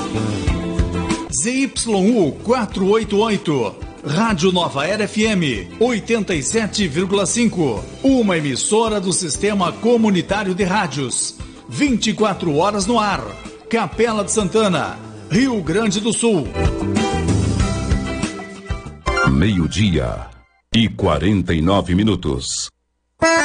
ZYU 488, Rádio Nova Era FM 87,5, uma emissora do Sistema Comunitário de Rádios, 24 horas no ar, Capela de Santana, Rio Grande do Sul. 12:49.